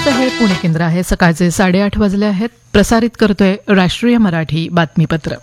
आकाशवाणीचं हे पुणे केंद्र आहे. सकाळचे 8:30 वाजले आहेत. प्रसारित करतोय राष्ट्रीय मराठी बातमीपत्र.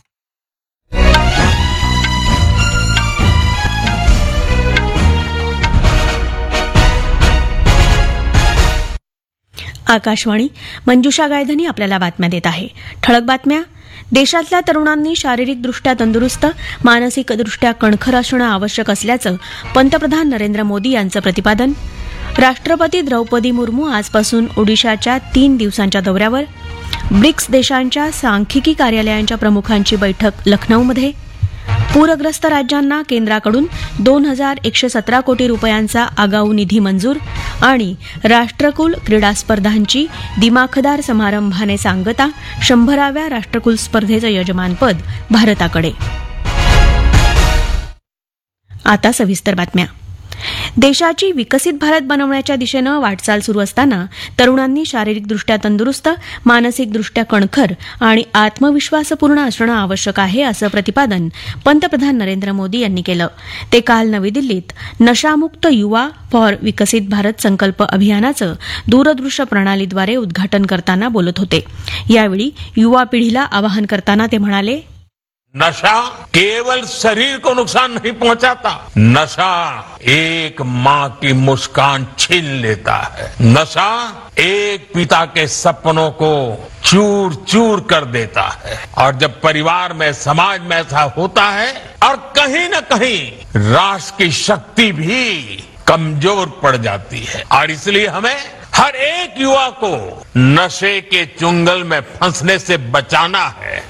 आकाशवाणी. मंजुषा गायधनी आपल्याला बातम्या देत आहे. ठळक बातम्या. देशातल्या तरुणांनी शारीरिकदृष्ट्या तंदुरुस्त, मानसिकदृष्ट्या कणखर असणं आवश्यक असल्याचं पंतप्रधान नरेंद्र मोदी यांचं प्रतिपादन. राष्ट्रपती द्रौपदी मुर्मू आजपासून ओडिशाच्या 3 दिवसांच्या दौऱ्यावर. ब्रिक्स देशांच्या सांख्यिकी कार्यालयांच्या प्रमुखांची बैठक लखनौमध्ये. पूरग्रस्त राज्यांना केंद्राकडून 2,117 कोटी रुपयांचा आगाऊ निधी मंजूर. आणि राष्ट्रकुल क्रीडा स्पर्धांची दिमाखदार समारंभाने सांगता. 100व्या राष्ट्रकुल स्पर्धेचं यजमानपद भारताकडे. आता सविस्तर बातम्या. देशाची विकसित भारत बनवण्याच्या दिशेनं वाटचाल सुरू असताना तरुणांनी शारीरिकदृष्ट्या तंदुरुस्त, मानसिकदृष्ट्या कणखर आणि आत्मविश्वासपूर्ण असणं आवश्यक आहे, असं प्रतिपादन पंतप्रधान नरेंद्र मोदी यांनी केलं. ते काल नवी दिल्लीत नशामुक्त युवा फॉर विकसित भारत संकल्प अभियानाचं दूरदृश्य प्रणालीद्वारे उद्घाटन करताना बोलत होते. यावेळी युवा पिढीला आवाहन करताना ते म्हणाले, नशा केवल शरीर को नुकसान नहीं पहुंचाता, नशा एक माँ की मुस्कान छीन लेता है. नशा एक पिता के सपनों को चूर चूर कर देता है. और जब परिवार में, समाज में ऐसा होता है और कहीं न कहीं राष्ट्र की शक्ति भी कमजोर पड़ जाती है. और इसलिए हमें हर एक युवा को नशे के चुंगल में फंसने से बचाना है.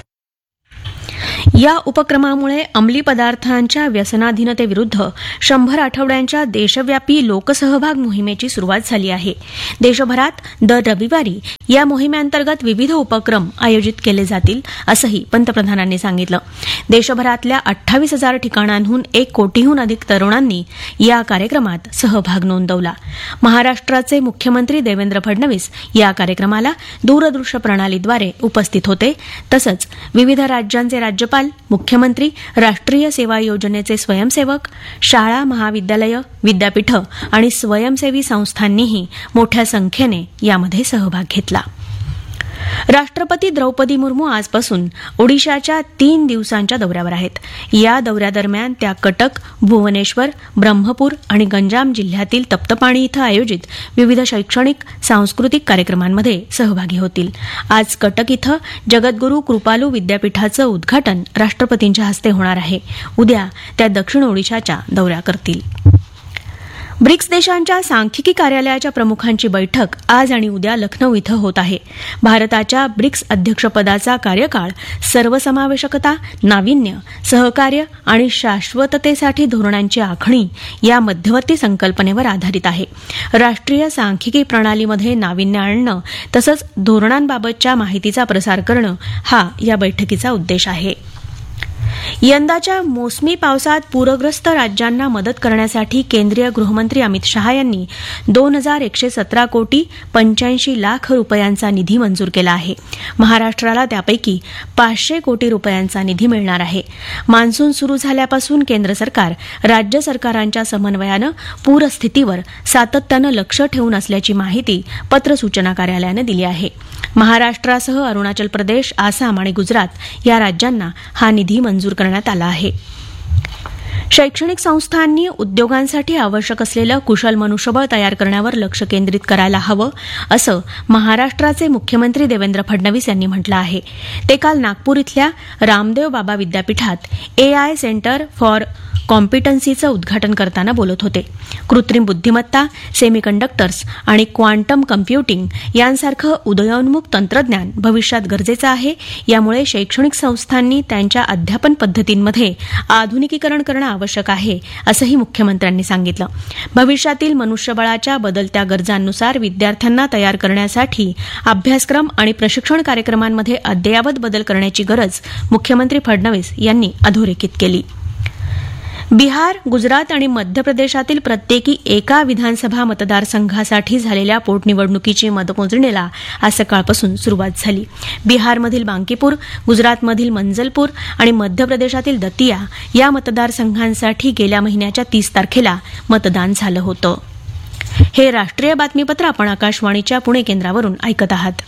या उपक्रमामुळे अंमली पदार्थांच्या व्यसनाधीनतेविरुद्ध 100 आठवड्यांच्या देशव्यापी लोकसहभाग मोहिमेची सुरुवात झाली आहे. देशभरात दर रविवारी या मोहिमेअंतर्गत विविध उपक्रम आयोजित केले जातील, असंही पंतप्रधानांनी सांगितलं. देशभरातल्या 28,000 ठिकाणांहून 1 कोटीहून अधिक तरुणांनी या कार्यक्रमात सहभाग नोंदवला. महाराष्ट्राचे मुख्यमंत्री देवेंद्र फडणवीस या कार्यक्रमाला दूरदृश्य प्रणालीद्वारे उपस्थित होते. तसंच विविध राज्यांचे राज्यपाल, मुख्यमंत्री, राष्ट्रीय सेवा योजनेचे स्वयंसेवक, शाळा, महाविद्यालयं, विद्यापीठं आणि स्वयंसेवी संस्थांनीही मोठ्या संख्येने यामध्ये सहभाग घेतला. राष्ट्रपती द्रौपदी मुर्मू आजपासून ओडिशाच्या 3 दिवसांच्या दौऱ्यावर आहेत. या दौऱ्यादरम्यान त्या कटक, भुवनेश्वर, ब्रह्मपूर आणि गंजाम जिल्ह्यातील तप्तपाणी इथं आयोजित विविध शैक्षणिक, सांस्कृतिक कार्यक्रमांमध्ये सहभागी होतील. आज कटक इथं जगद्गुरू कृपालू विद्यापीठाचं उद्घाटन राष्ट्रपतींच्या हस्ते होणार आहे. उद्या त्या दक्षिण ओडिशाच्या दौरा करतील. ब्रिक्स देशांच्या सांख्यिकी कार्यालयाच्या प्रमुखांची बैठक आज आणि उद्या लखनौ इथं होत आहे. भारताच्या ब्रिक्स अध्यक्षपदाचा कार्यकाळ सर्वसमावेशकता, नाविन्य, सहकार्य आणि शाश्वततेसाठी धोरणांची आखणी या मध्यवर्ती संकल्पनेवर आधारित आहे. राष्ट्रीय सांख्यिकी प्रणालीमध्ये नाविन्य आणणं तसंच धोरणांबाबतच्या माहितीचा प्रसार करणं हा या बैठकीचा उद्देश आहे. यंदाच्या मोसमी पावसात पूरग्रस्त राज्यांना मदत करण्यासाठी केंद्रीय गृहमंत्री अमित शहा यांनी 2,117 कोटी 85 लाख रुपयांचा निधी मंजूर केला आहे. महाराष्ट्राला त्यापैकी 500 कोटी रुपयांचा निधी मिळणार आहे. मान्सून सुरू झाल्यापासून केंद्र सरकार, राज्य सरकारांच्या समन्वयानं पूरस्थितीवर सातत्यानं लक्ष ठेवून असल्याची माहिती पत्र सूचना कार्यालयानं दिली आहे. महाराष्ट्रासह अरुणाचल प्रदेश, आसाम आणि गुजरात या राज्यांना हा निधी मंजूर करण्यात आला आहे. शैक्षणिक संस्थांनी उद्योगांसाठी आवश्यक असलेलं कुशल मनुष्यबळ तयार करण्यावर लक्ष केंद्रित करायला हवं, असं महाराष्ट्राचे मुख्यमंत्री देवेंद्र फडणवीस यांनी म्हटलं आहे. ते काल नागपूर इथल्या रामदेव बाबा विद्यापीठात AI सेंटर फॉर कॉम्पिटन्सीचं उद्घाटन करताना बोलत होते. कृत्रिम बुद्धिमत्ता, सेमीकंडक्टर्स आणि क्वांटम कम्प्युटिंग यांसारखं उदयोन्मुख तंत्रज्ञान भविष्यात गरजेचं आहे. यामुळे शैक्षणिक संस्थांनी त्यांच्या अध्यापन पद्धतींमध्ये आधुनिकीकरण करणं आवश्यक आहे, असंही मुख्यमंत्र्यांनी सांगितलं. भविष्यातील मनुष्यबळाच्या बदलत्या गरजांनुसार विद्यार्थ्यांना तयार करण्यासाठी अभ्यासक्रम आणि प्रशिक्षण कार्यक्रमांमध्ये अद्ययावत बदल करण्याची गरज मुख्यमंत्री फडणवीस यांनी अधोरेखित केली. बिहार, गुजरात आणि मध्य प्रदेशातील प्रत्येकी एका विधानसभा मतदारसंघासाठी झालेल्या पोटनिवडणुकीची मतमोजणीला आज सकाळपासून सुरुवात झाली. बिहारमधील बांकीपूर, गुजरातमधील मंजलपूर आणि मध्य प्रदेशातील दतिया या मतदारसंघांसाठी गेल्या महिन्याच्या 30 तारखेला मतदान झालं होतं. हे राष्ट्रीय बातमीपत्र आपण आकाशवाणीच्या पुणे केंद्रावरून ऐकत आहात.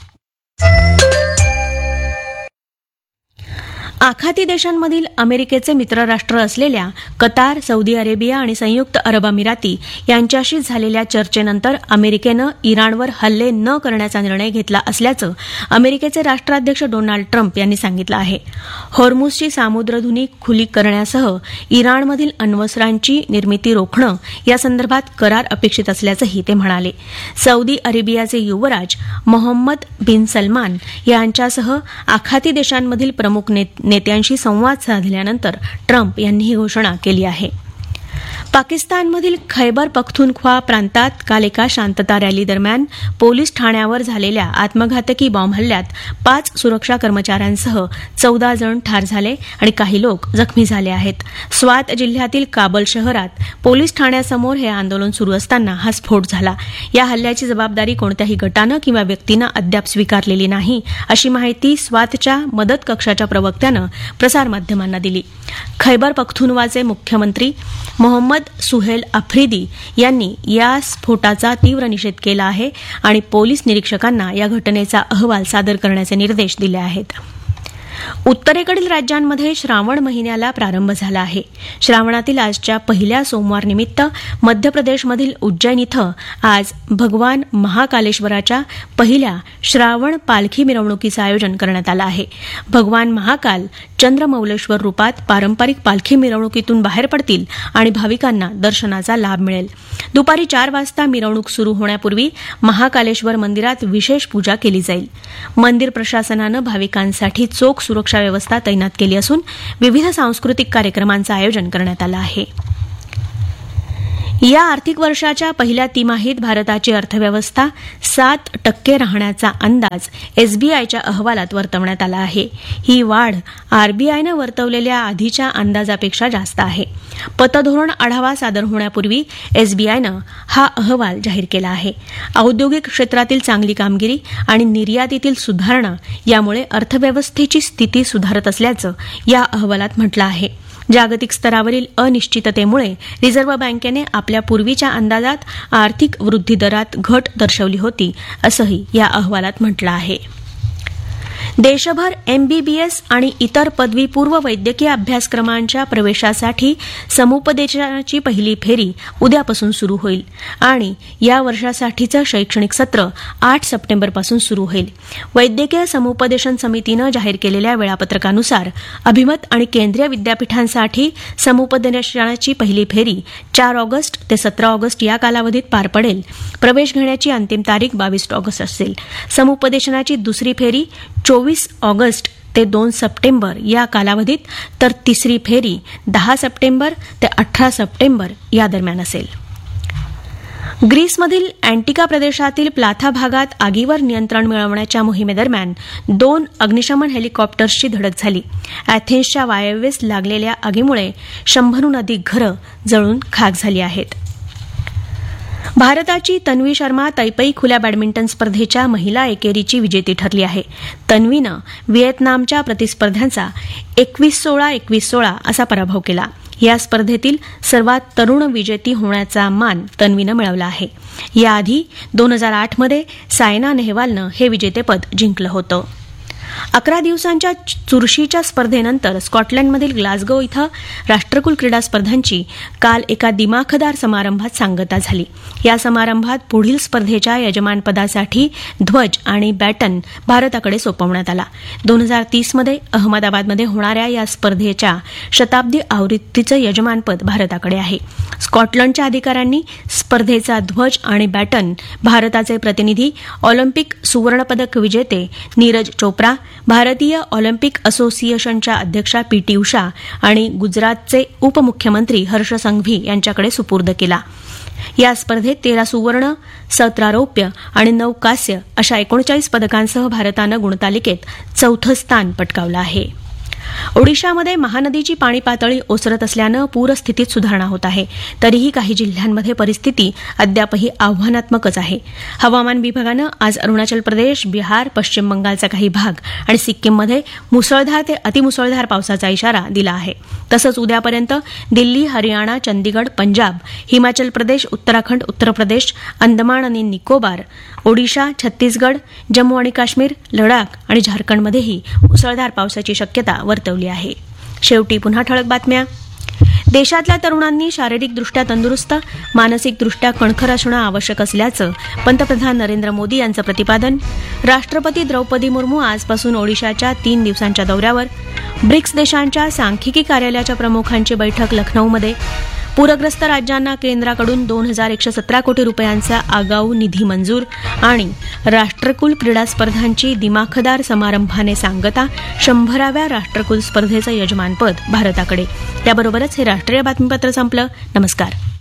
आखाती देशांमधील अमेरिकेचे मित्रराष्ट्र असलेल्या कतार, सौदी अरेबिया आणि संयुक्त अरब अमिराती यांच्याशी झालेल्या चर्चेनंतर अमेरिकेनं इराणवर हल्ले न करण्याचा निर्णय घेतला असल्याचं अमेरिकेचे राष्ट्राध्यक्ष डोनाल्ड ट्रम्प यांनी सांगितलं आहे. हॉर्मुझची सामुद्रधुनी खुली करण्यासह इराणमधील अण्वस्त्रांची निर्मिती रोखणं यासंदर्भात करार अपेक्षित असल्याचंही ते म्हणाले. सौदी अरेबियाचे युवराज मोहम्मद बिन सलमान यांच्यासह आखाती देशांमधील प्रमुख नेत्यांशी संवाद साधल्यानंतर ट्रम्प यांनी ही घोषणा केली आहे. पाकिस्तानमधील खैबर पख्तूनख्वा प्रांतात काल एका शांतता रॅली दरम्यान पोलीस ठाण्यावर झालेल्या आत्मघातकी बॉम्ब हल्ल्यात 5 सुरक्षा कर्मचाऱ्यांसह 14 जण ठार झाले आणि काही लोक जखमी झाले आहेत. स्वात जिल्ह्यातील काबल शहरात पोलीस ठाण्यासमोर हे आंदोलन सुरू असताना हा स्फोट झाला. या हल्ल्याची जबाबदारी कोणत्याही गटानं किंवा व्यक्तीनं अद्याप स्वीकारलेली नाही, अशी माहिती स्वातच्या मदत कक्षाच्या प्रवक्त्यानं प्रसारमाध्यमांना दिली. खैबर पख्तूनख्वाचे मुख्यमंत्री मोहम्मद सुहेल आफ्रिदी यांनी या स्फोटाचा तीव्र निषेध केला आहे आणि पोलीस निरीक्षकांना या घटनेचा अहवाल सादर करण्याचे निर्देश दिले आहेत. उत्तरेकडील राज्यांमध्ये श्रावण महिन्याला प्रारंभ झाला आहे. श्रावणातील आजच्या पहिल्या सोमवारनिमित्त मध्य प्रदेशमधील उज्जैन इथं आज भगवान महाकालेश्वराच्या पहिल्या श्रावण पालखी मिरवणुकीचं आयोजन करण्यात आलं आहे. भगवान महाकाल चंद्रमौलेश्वर रूपात पारंपरिक पालखी मिरवणुकीतून बाहेर पडतील आणि भाविकांना दर्शनाचा लाभ मिळेल. दुपारी 4 वाजता मिरवणूक सुरू होण्यापूर्वी महाकालेश्वर मंदिरात विशेष पूजा केली जाईल. मंदिर प्रशासनानं भाविकांसाठी चोख सुरक्षा व्यवस्था तैनात केली असून विविध सांस्कृतिक कार्यक्रमांचं आयोजन करण्यात आलं आहे. या आर्थिक वर्षाच्या पहिल्या तिमाहीत भारताची अर्थव्यवस्था 7% राहण्याचा अंदाज एसबीआयच्या अहवालात वर्तवण्यात आला आहे. ही वाढ आरबीआयनं वर्तवलेल्या आधीच्या अंदाजापेक्षा जास्त आहे. पतधोरण आढावा सादर होण्यापूर्वी एसबीआयनं हा अहवाल जाहीर केला आहे. औद्योगिक क्षेत्रातील चांगली कामगिरी आणि निर्यातीतील सुधारणा यामुळे अर्थव्यवस्थेची स्थिती सुधारत असल्याचं या अहवालात म्हटलं आहे. जागतिक स्तरावरील अनिश्चिततेमुळे रिझर्व्ह बँकेने आपल्या पूर्वीच्या अंदाजात आर्थिक वृद्धी दरात घट दर्शवली होती, असंही या अहवालात म्हटलं आहे. देशभर एमबीबीएस आणि इतर पदवीपूर्व वैद्यकीय अभ्यासक्रमांच्या प्रवेशासाठी समुपदेशनाची पहिली फेरी उद्यापासून सुरू होईल आणि या वर्षासाठीचं शैक्षणिक सत्र 8 सप्टेंबरपासून सुरू होईल. वैद्यकीय समुपदेशन समितीनं जाहीर केलेल्या वेळापत्रकानुसार अभिमत आणि केंद्रीय विद्यापीठांसाठी समुपदेशनाची पहिली फेरी 4 ऑगस्ट ते 17 ऑगस्ट या कालावधीत पार पडेल. प्रवेश घेण्याची अंतिम तारीख 22 ऑगस्ट असेल. समुपदेशनाची दुसरी फेरी 24 ऑगस्ट ते 2 सप्टेंबर या कालावधीत, तर तिसरी फेरी 10 सप्टेंबर ते 18 सप्टेंबर या दरम्यान असेल. ग्रीसमधील अँटिका प्रदेशातील प्लाथा भागात आगीवर नियंत्रण मिळवण्याच्या मोहिमेदरम्यान 2 अग्निशमन हेलिकॉप्टर्सची धडक झाली. अॅथेन्सच्या वायव्येस लागलेल्या आगीमुळे 100हून अधिक घरं जळून खाक झाली आहेत. भारताची तन्वी शर्मा तैपई खुल्या बॅडमिंटन स्पर्धेच्या महिला एकेरीची विजेती ठरली आहे. तन्वीनं व्हिएतनामच्या प्रतिस्पर्ध्यांचा 21-16, 21-16 असा पराभव केला. या स्पर्धेतील सर्वात तरुण विजेती होण्याचा मान तन्वीनं मिळवला आहे. याआधी 2008 मध्ये सायना नेहवालनं हे विजेतेपद जिंकलं होतं. 11 दिवसांच्या चुरशीच्या स्पर्धेनंतर स्कॉटलंडमधील ग्लासगो इथं राष्ट्रकुल क्रीडा स्पर्धांची काल एका दिमाखदार समारंभात सांगता झाली. या समारंभात पुढील स्पर्धेच्या यजमानपदासाठी ध्वज आणि बॅटन भारताकडे सोपवण्यात आला. 2030 मध्ये अहमदाबादमध्ये होणाऱ्या या स्पर्धेच्या शताब्दी आवृत्तीचं यजमानपद भारताकडे आहे. स्कॉटलंडच्या अधिकाऱ्यांनी स्पर्धेचा ध्वज आणि बॅटन भारताचे प्रतिनिधी ऑलिम्पिक सुवर्णपदक विजेते नीरज चोप्रा, भारतीय ऑलिम्पिक असोसिएशनच्या अध्यक्षा पीटी उषा आणि गुजरातचे उपमुख्यमंत्री हर्ष संघवी यांच्याकडे सुपूर्द केला. या स्पर्धेत 13 सुवर्ण, 17 रौप्य आणि 9 कांस्य अशा 39 पदकांसह भारतानं गुणतालिकेत 4थं स्थान पटकावलं आहे. ओडिशामध्ये महानदीची पाणी पातळी ओसरत असल्यानं पूरस्थितीत सुधारणा होत आहे. तरीही काही जिल्ह्यांमध्ये परिस्थिती अद्यापही आव्हानात्मकच आहे. हवामान विभागानं आज अरुणाचल प्रदेश, बिहार, पश्चिम बंगालचा काही भाग आणि सिक्कीममध्ये मुसळधार ते अतिमुसळधार पावसाचा इशारा दिला आहे. तसंच उद्यापर्यंत दिल्ली, हरियाणा, चंदीगड, पंजाब, हिमाचल प्रदेश, उत्तराखंड, उत्तर प्रदेश, अंदमान आणि निकोबार, ओडिशा, छत्तीसगड, जम्मू आणि काश्मीर, लडाख आणि झारखंडमध्येही मुसळधार पावसाची शक्यता वर्तवली आहे. शेवटी पुन्हा ठळक बातम्या. देशातल्या तरुणांनी शारीरिकदृष्ट्या तंदुरुस्त, मानसिकदृष्ट्या कणखर असणं आवश्यक असल्याचं पंतप्रधान नरेंद्र मोदी यांचं प्रतिपादन. राष्ट्रपती द्रौपदी मुर्मू आजपासून ओडिशाच्या 3 दिवसांच्या दौऱ्यावर. ब्रिक्स देशांच्या सांख्यिकी कार्यालयाच्या प्रमुखांची बैठक लखनौमध्ये. पूरग्रस्त राज्यांना केंद्राकडून 2,117 कोटी रुपयांचा आगाऊ निधी मंजूर. आणि राष्ट्रकुल क्रीडा स्पर्धांची दिमाखदार समारंभाने सांगता. 100व्या राष्ट्रकुल स्पर्धेचं यजमानपद भारताकडे. त्याबरोबरच हे राष्ट्रीय बातमीपत्र संपलं. नमस्कार.